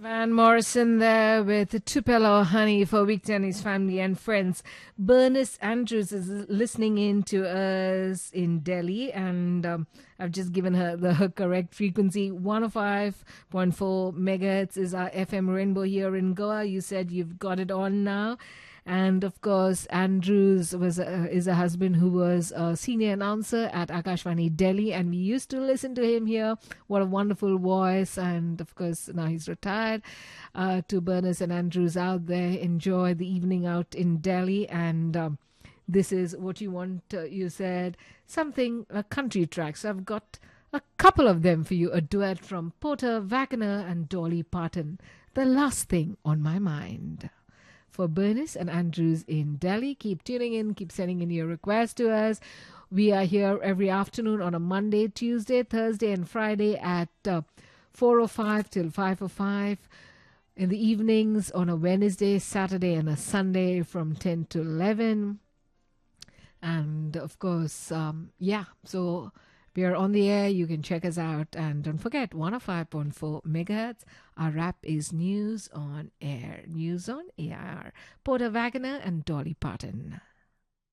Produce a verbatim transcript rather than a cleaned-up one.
Van Morrison there with Tupelo Honey for Victor and his family and friends. Bernice Andrews is listening in to us in Delhi, and um, I've just given her the her correct frequency. one oh five point four megahertz is our F M rainbow here in Goa. You said you've got it on now. And of course, Andrews was a, is a husband who was a senior announcer at Akashvani Delhi, and we used to listen to him here. What a wonderful voice! And of course, now he's retired. Uh, to Bernice and Andrews out there, enjoy the evening out in Delhi. And um, this is what you want. Uh, you said something a country track. So I've got a couple of them for you. A duet from Porter Wagoner and Dolly Parton. The Last Thing on My Mind. For Bernice and Andrews in Delhi. Keep tuning in, keep sending in your requests to us. We are here every afternoon on a Monday, Tuesday, Thursday, and Friday at uh, four oh five till five oh five. In the evenings on a Wednesday, Saturday, and a Sunday from ten to eleven. And of course, um, yeah, so we are on the air. You can check us out. And don't forget, one oh five point four megahertz. Our rap is News on Air. News on A I R. Porter Wagoner and Dolly Parton.